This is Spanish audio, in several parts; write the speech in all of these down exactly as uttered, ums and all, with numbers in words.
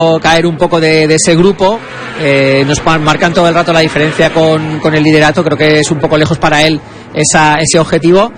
caer un poco de, de ese grupo. Eh, nos marcan todo el rato la diferencia con, con el liderato. Creo que es un poco lejos para él esa, ese objetivo,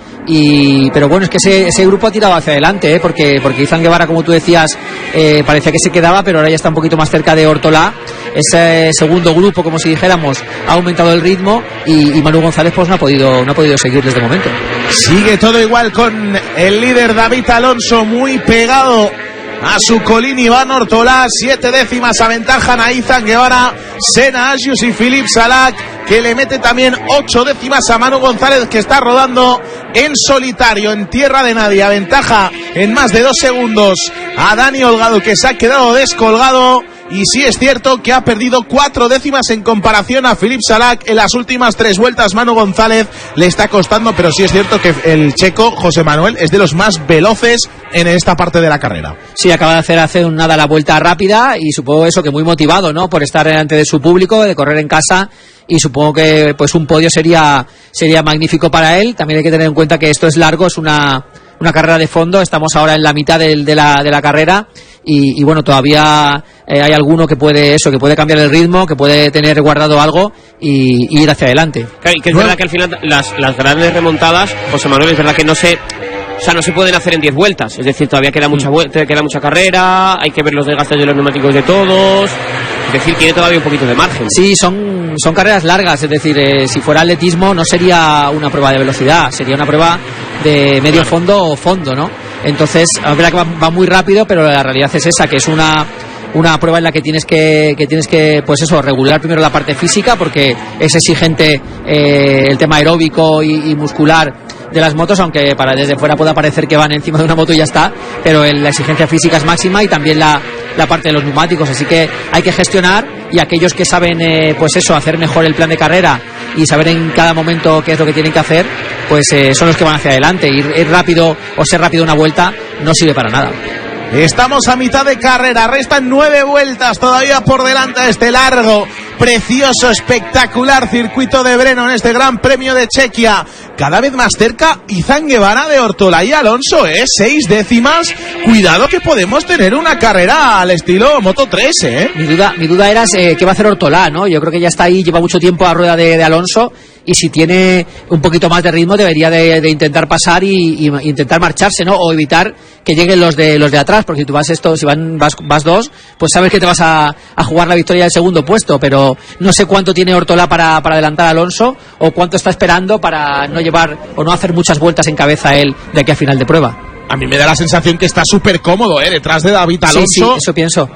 y pero bueno, es que ese, ese grupo ha tirado hacia adelante, ¿eh? porque, porque Izan Guevara, como tú decías, eh, parecía que se quedaba, pero ahora ya está un poquito más cerca de Ortolá. Ese segundo grupo, como si dijéramos, ha aumentado el ritmo, y, y Manu González pues no ha podido no ha podido seguir desde el momento. Sigue todo igual con el líder David Alonso muy pegado a su colín Iván Ortolá. Siete décimas aventajan a Izan Guevara, Senna Agius y Philippe Salac, que le mete también ocho décimas a Manu González, que está rodando en solitario, en tierra de nadie. Aventaja en más de dos segundos a Dani Holgado, que se ha quedado descolgado. Y sí es cierto que ha perdido cuatro décimas en comparación a Philippe Salac en las últimas tres vueltas. Manu González le está costando, pero sí es cierto que el checo José Manuel es de los más veloces en esta parte de la carrera. Sí, acaba de hacer hace un nada la vuelta rápida, y supongo eso que muy motivado, ¿no? Por estar delante de su público, de correr en casa, y supongo que pues un podio sería sería magnífico para él. También hay que tener en cuenta que esto es largo, es una una carrera de fondo. Estamos ahora en la mitad de, de la de la carrera. Y, y bueno, todavía eh, hay alguno que puede eso, que puede cambiar el ritmo, que puede tener guardado algo y, y ir hacia adelante. Claro, y que es bueno, verdad que al final las, las grandes remontadas, José Manuel, es verdad que no se, o sea, no se pueden hacer en diez vueltas. Es decir, todavía queda mucha vuelta, queda mucha carrera, hay que ver los desgastes de los neumáticos de todos. Es decir, tiene todavía un poquito de margen. Sí, son, son carreras largas. Es decir, eh, si fuera atletismo no sería una prueba de velocidad, sería una prueba de medio fondo o fondo, ¿no? Entonces, es verdad que va, va muy rápido, pero la realidad es esa, que es una una prueba en la que tienes que, que tienes que, pues eso, regular primero la parte física, porque es exigente eh, el tema aeróbico y, y muscular de las motos, aunque para desde fuera pueda parecer que van encima de una moto y ya está, pero el, la exigencia física es máxima, y también la, la parte de los neumáticos, así que hay que gestionar, y aquellos que saben eh, pues eso, hacer mejor el plan de carrera y saber en cada momento qué es lo que tienen que hacer, pues eh, son los que van hacia adelante. Ir, ir rápido o ser rápido una vuelta no sirve para nada. Estamos a mitad de carrera, restan nueve vueltas todavía por delante de este largo, precioso, espectacular circuito de Brno en este Gran Premio de Chequia. Cada vez más cerca Izan Guevara de Ortolá y Alonso, ¿eh? Seis décimas. Cuidado que podemos tener una carrera al estilo Moto tres, ¿eh? Mi duda, mi duda era eh, qué va a hacer Ortolá, ¿no? Yo creo que ya está ahí, lleva mucho tiempo a rueda de, de Alonso, y si tiene un poquito más de ritmo debería de, de intentar pasar y, y intentar marcharse, ¿no? O evitar que lleguen los de los de atrás, porque si tú vas esto, si van vas, vas dos, pues sabes que te vas a, a jugar la victoria del segundo puesto, pero no sé cuánto tiene Ortolá para, para adelantar a Alonso, o cuánto está esperando para no llevar o no hacer muchas vueltas en cabeza él de aquí a final de prueba. A mí me da la sensación que está súper cómodo, ¿eh? Detrás de David Alonso. Sí, sí, eso pienso.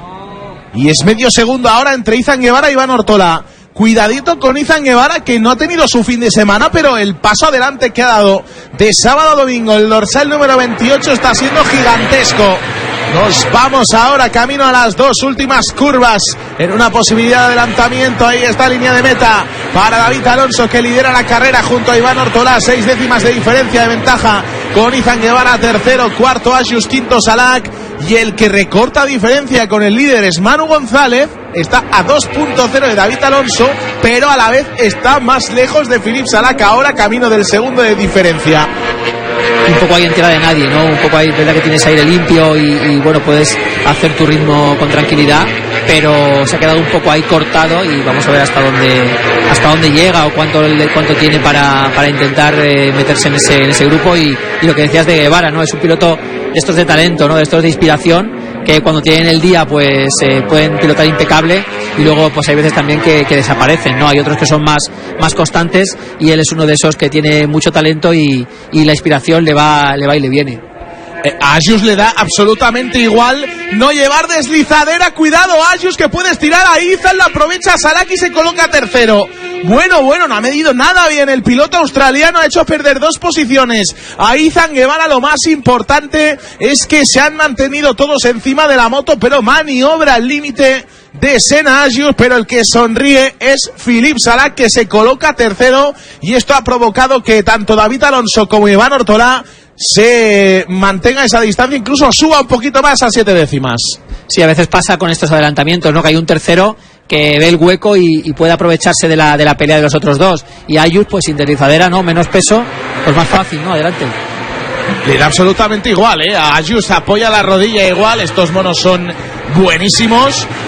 Y es medio segundo ahora entre Izan Guevara y Iván Ortolá. Cuidadito con Izan Guevara, que no ha tenido su fin de semana, pero el paso adelante que ha dado de sábado a domingo, el dorsal número veintiocho, está siendo gigantesco. Nos vamos ahora camino a las dos últimas curvas en una posibilidad de adelantamiento. Ahí está línea de meta para David Alonso, que lidera la carrera junto a Iván Ortolá. Seis décimas de diferencia de ventaja con Izan Guevara tercero, cuarto Agius, quinto Salac. Y el que recorta diferencia con el líder es Manu González. Está a dos punto cero de David Alonso, pero a la vez está más lejos de Philippe Salac, ahora camino del segundo de diferencia. Un poco ahí en tierra de nadie, ¿no? Un poco ahí, verdad que tienes aire limpio y, y bueno, puedes hacer tu ritmo con tranquilidad, pero se ha quedado un poco ahí cortado, y vamos a ver hasta dónde hasta dónde llega o cuánto cuánto tiene para, para intentar eh, meterse en ese en ese grupo. Y, y lo que decías de Guevara, ¿no? Es un piloto de estos de talento, ¿no? De estos de inspiración, que cuando tienen el día pues eh, pueden pilotar impecable, y luego pues hay veces también que, que desaparecen, ¿no? Hay otros que son más, más constantes, y él es uno de esos que tiene mucho talento, y, y la inspiración le va, le va y le viene. Eh, a Agius le da absolutamente igual no llevar deslizadera. Cuidado, Agius, que puedes tirar a Izan, la aprovecha Salac y se coloca tercero. Bueno, bueno, no ha medido nada bien. El piloto australiano ha hecho perder dos posiciones a Izan Guevara. Lo más importante es que se han mantenido todos encima de la moto, pero maniobra al límite de Senna Agius, pero el que sonríe es Philippe Salac, que se coloca tercero, y esto ha provocado que tanto David Alonso como Iván Ortolá se mantenga esa distancia, incluso suba un poquito más a siete décimas. Sí, a veces pasa con estos adelantamientos, ¿no? Que hay un tercero que ve el hueco y, y puede aprovecharse de la de la pelea de los otros dos, y Agius pues sin deslizadera, ¿no? Menos peso, pues más fácil, ¿no? Adelante. Le da absolutamente igual, ¿eh? A Ayus apoya la rodilla igual. Estos monos son buenísimos.